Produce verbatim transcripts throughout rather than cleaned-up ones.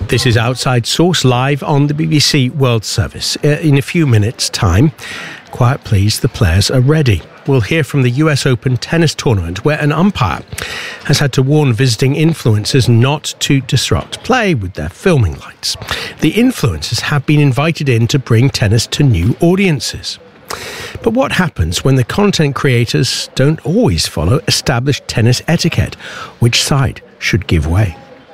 This is Outside Source live on the B B C World Service. In a few minutes' time, quiet please, the players are ready. We'll hear from the U S Open tennis tournament where an umpire has had to warn visiting influencers not to disrupt play with their filming lights. The influencers have been invited in to bring tennis to new audiences. But what happens when the content creators don't always follow established tennis etiquette? Which side should give way?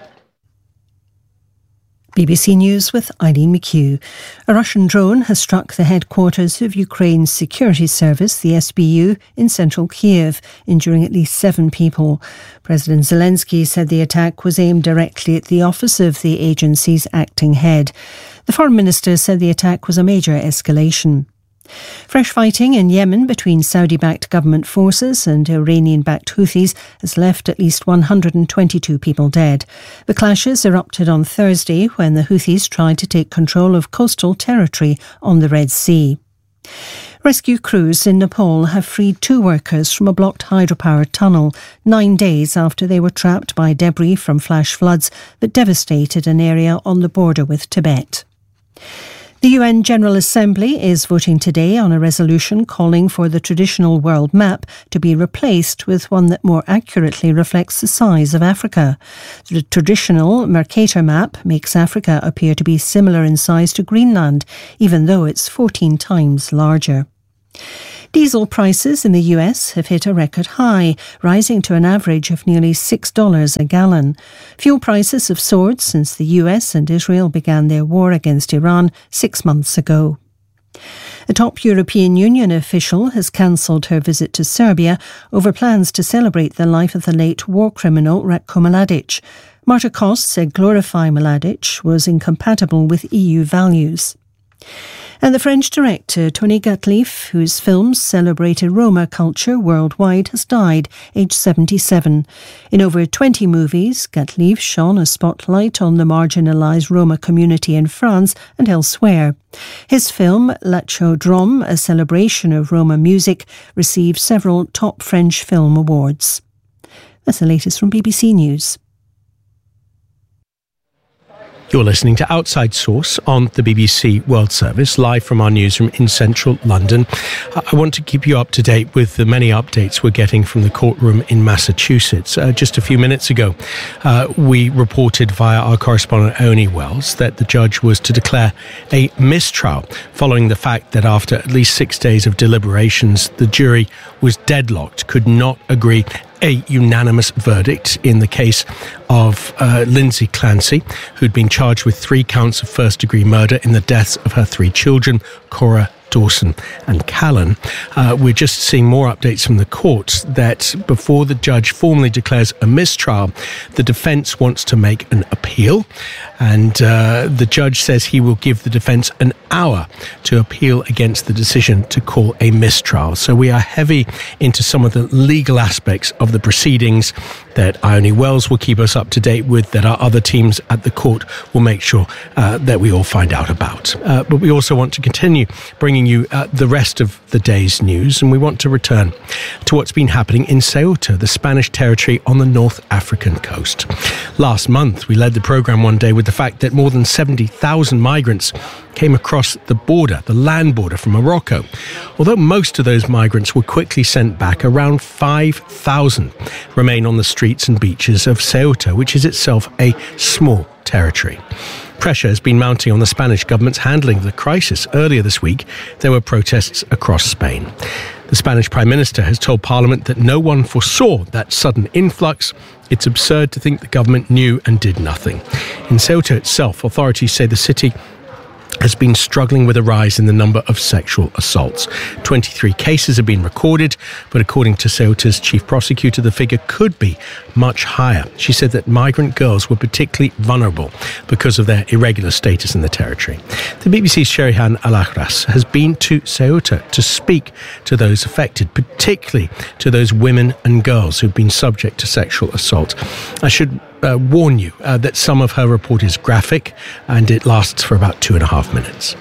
B B C News with Eileen McHugh. A Russian drone has struck the headquarters of Ukraine's security service, the S B U, in central Kiev, injuring at least seven people. President Zelensky said the attack was aimed directly at the office of the agency's acting head. The foreign minister said the attack was a major escalation. Fresh fighting in Yemen between Saudi-backed government forces and Iranian-backed Houthis has left at least one hundred twenty-two people dead. The clashes erupted on Thursday when the Houthis tried to take control of coastal territory on the Red Sea. Rescue crews in Nepal have freed two workers from a blocked hydropower tunnel nine days after they were trapped by debris from flash floods that devastated an area on the border with Tibet. The U N General Assembly is voting today on a resolution calling for the traditional world map to be replaced with one that more accurately reflects the size of Africa. The traditional Mercator map makes Africa appear to be similar in size to Greenland, even though it's fourteen times larger. Diesel prices in the U S have hit a record high, rising to an average of nearly six dollars a gallon. Fuel prices have soared since the U S and Israel began their war against Iran six months ago. A top European Union official has cancelled her visit to Serbia over plans to celebrate the life of the late war criminal Ratko Mladic. Marta Koss said glorifying Mladic was incompatible with E U values. And the French director Tony Gottlieb, whose films celebrated Roma culture worldwide, has died, aged seventy-seven. In over twenty movies, Gottlieb shone a spotlight on the marginalised Roma community in France and elsewhere. His film La Chaudrome, a celebration of Roma music, received several top French film awards. That's the latest from B B C News. You're listening to Outside Source on the B B C World Service, live from our newsroom in central London. I want to keep you up to date with the many updates we're getting from the courtroom in Massachusetts. Uh, just a few minutes ago, uh, we reported via our correspondent Oni Wells that the judge was to declare a mistrial following the fact that after at least six days of deliberations, the jury was deadlocked, could not agree a unanimous verdict in the case of uh, Lindsay Clancy, who'd been charged with three counts of first-degree murder in the deaths of her three children, Cora, Dawson and Callan. Uh, we're just seeing more updates from the courts that before the judge formally declares a mistrial, the defence wants to make an appeal, and uh, the judge says he will give the defence an hour to appeal against the decision to call a mistrial. So we are heavy into some of the legal aspects of the proceedings that Ione Wells will keep us up to date with, that our other teams at the court will make sure uh, that we all find out about. Uh, but we also want to continue bringing you uh, the rest of the day's news, and we want to return to what's been happening in Ceuta, the Spanish territory on the North African coast. Last month, we led the programme one day with the fact that more than seventy thousand migrants came across the border, the land border from Morocco. Although most of those migrants were quickly sent back, around five thousand remain on the streets and beaches of Ceuta, which is itself a small territory. Pressure has been mounting on the Spanish government's handling of the crisis. Earlier this week, there were protests across Spain. The Spanish Prime Minister has told Parliament that no one foresaw that sudden influx. It's absurd to think the government knew and did nothing. In Ceuta itself, authorities say the city has been struggling with a rise in the number of sexual assaults. twenty-three cases have been recorded, but according to Ceuta's chief prosecutor, the figure could be much higher. She said that migrant girls were particularly vulnerable because of their irregular status in the territory. The B B C's Sherihan Alagras has been to Ceuta to speak to those affected, particularly to those women and girls who've been subject to sexual assault. I should Uh, warn you uh, that some of her report is graphic and it lasts for about two and a half minutes.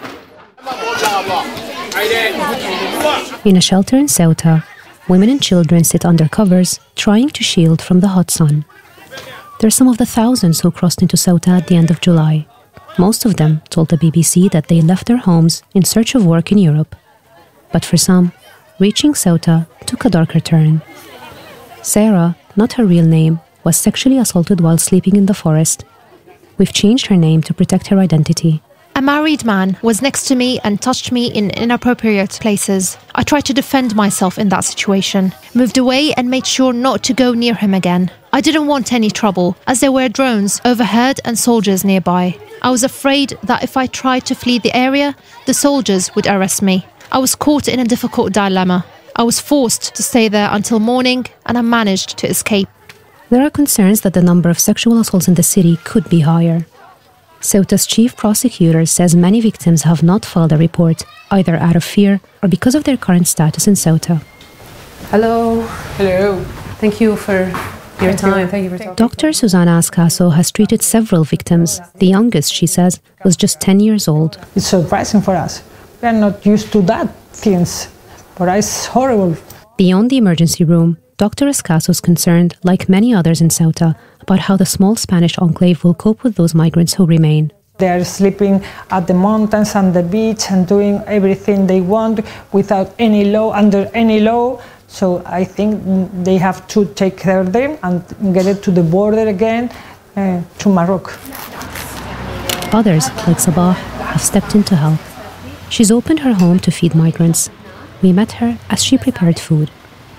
In a shelter in Ceuta, women and children sit under covers, trying to shield from the hot sun. They're some of the thousands who crossed into Ceuta at the end of July. Most of them told the B B C that they left their homes in search of work in Europe. But for some, reaching Ceuta took a darker turn. Sarah, not her real name, was sexually assaulted while sleeping in the forest. We've changed her name to protect her identity. A married man was next to me and touched me in inappropriate places. I tried to defend myself in that situation, moved away and made sure not to go near him again. I didn't want any trouble, as there were drones overhead and soldiers nearby. I was afraid that if I tried to flee the area, the soldiers would arrest me. I was caught in a difficult dilemma. I was forced to stay there until morning, and I managed to escape. There are concerns that the number of sexual assaults in the city could be higher. Ceuta's chief prosecutor says many victims have not filed a report, either out of fear or because of their current status in Ceuta. Hello. Hello. Thank you for your time. Thank you for talking. Doctor Susana Ascaso has treated several victims. The youngest, she says, was just ten years old. It's surprising for us. We are not used to that things, but it's horrible. Beyond the emergency room, Doctor Ascaso is concerned, like many others in Ceuta, about how the small Spanish enclave will cope with those migrants who remain. They are sleeping at the mountains and the beach and doing everything they want without any law, under any law. So I think they have to take care of them and get it to the border again, uh, to Morocco. Others, like Sabah, have stepped in to help. She's opened her home to feed migrants. We met her as she prepared food.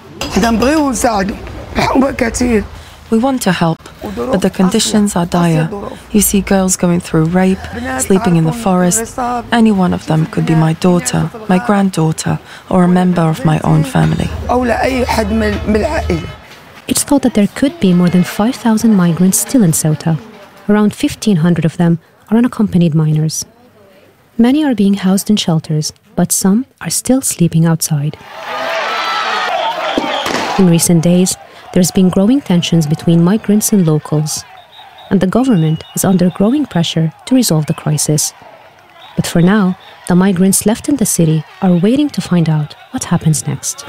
We want to help, but the conditions are dire. You see girls going through rape, sleeping in the forest. Any one of them could be my daughter, my granddaughter, or a member of my own family. It's thought that there could be more than five thousand migrants still in Ceuta. Around fifteen hundred of them are unaccompanied minors. Many are being housed in shelters, but some are still sleeping outside. In recent days, there's been growing tensions between migrants and locals, and the government is under growing pressure to resolve the crisis. But for now, the migrants left in the city are waiting to find out what happens next.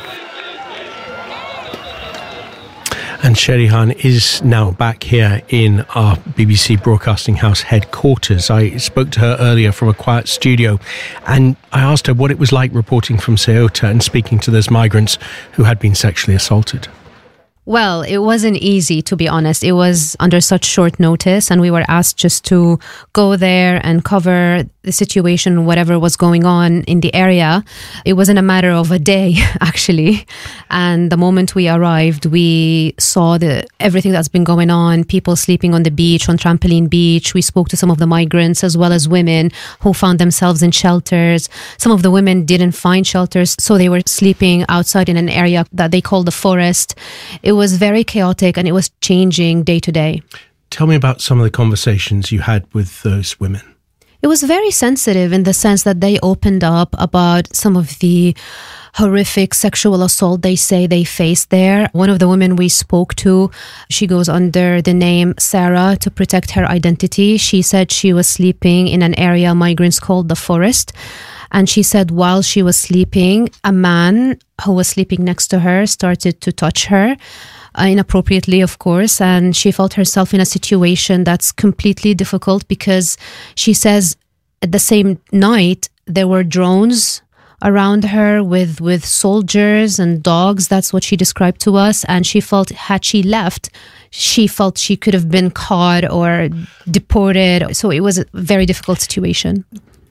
And Sherihan is now back here in our B B C Broadcasting House headquarters. I spoke to her earlier from a quiet studio, and I asked her what it was like reporting from Ceuta and speaking to those migrants who had been sexually assaulted. Well, it wasn't easy, to be honest. It was under such short notice, and we were asked just to go there and cover the situation, whatever was going on in the area. It wasn't a matter of a day, actually. And the moment we arrived, we saw the everything that's been going on, people sleeping on the beach, on Trampoline Beach. We spoke to some of the migrants as well as women who found themselves in shelters. Some of the women didn't find shelters, so they were sleeping outside in an area that they call the forest. It was very chaotic, and it was changing day to day. Tell me about some of the conversations you had with those women. It was very sensitive in the sense that they opened up about some of the horrific sexual assault they say they faced there. One of the women we spoke to, she goes under the name Sarah to protect her identity. She said she was sleeping in an area migrants called the forest. And she said while she was sleeping, a man who was sleeping next to her started to touch her, uh, inappropriately, of course. And she felt herself in a situation that's completely difficult because she says at the same night, there were drones around her with, with soldiers and dogs. That's what she described to us. And she felt had she left, she felt she could have been caught or deported. So it was a very difficult situation.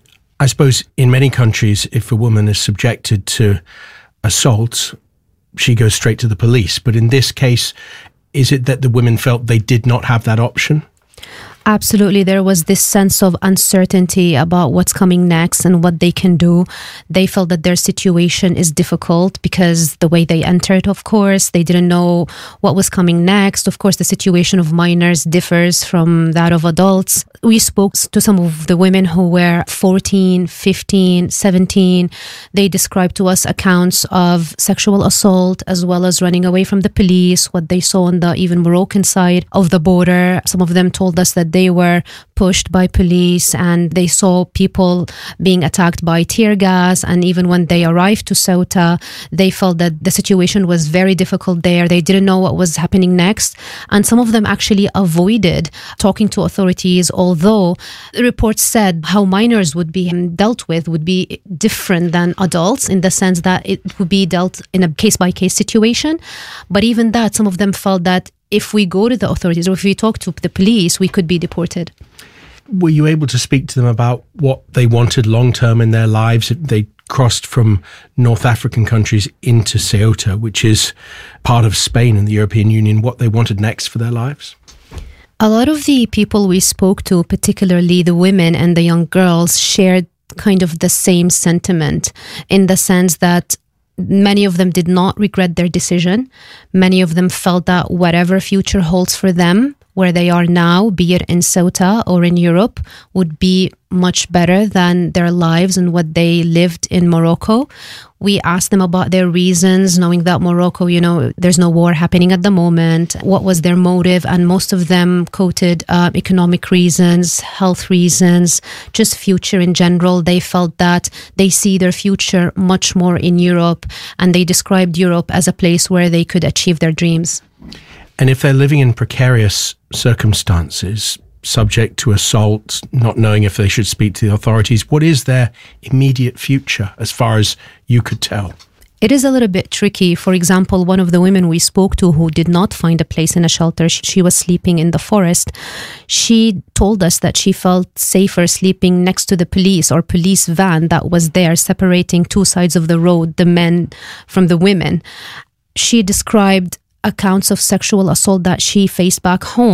I suppose in many countries, if a woman is subjected to assault, she goes straight to the police. But in this case, is it that the women felt they did not have that option? Absolutely. There was this sense of uncertainty about what's coming next and what they can do. They felt that their situation is difficult because the way they entered, of course, they didn't know what was coming next. Of course, the situation of minors differs from that of adults. We spoke to some of the women who were fourteen, fifteen, seventeen. They described to us accounts of sexual assault as well as running away from the police, what they saw on the even Moroccan side of the border. Some of them told us that that they were pushed by police and they saw people being attacked by tear gas. And even when they arrived to Ceuta, they felt that the situation was very difficult there. They didn't know what was happening next. And some of them actually avoided talking to authorities, although the reports said how minors would be dealt with would be different than adults in the sense that it would be dealt in a case-by-case situation. But even that, some of them felt that if we go to the authorities or if we talk to the police, we could be deported. Were you able to speak to them about what they wanted long-term in their lives? They crossed from North African countries into Ceuta, which is part of Spain and the European Union, what they wanted next for their lives? A lot of the people we spoke to, particularly the women and the young girls, shared kind of the same sentiment in the sense that many of them did not regret their decision. Many of them felt that whatever future holds for them, where they are now, be it in Ceuta or in Europe, would be much better than their lives and what they lived in Morocco. We asked them about their reasons, knowing that Morocco, you know, there's no war happening at the moment. What was their motive? And most of them quoted uh, economic reasons, health reasons, just future in general. They felt that they see their future much more in Europe, and they described Europe as a place where they could achieve their dreams. And if they're living in precarious circumstances, subject to assault, not knowing if they should speak to the authorities, what is their immediate future as far as you could tell? It is a little bit tricky. For example, one of the women we spoke to who did not find a place in a shelter, she, she was sleeping in the forest. She told us that she felt safer sleeping next to the police or police van that was there separating two sides of the road, the men from the women. She described accounts of sexual assault that she faced back home.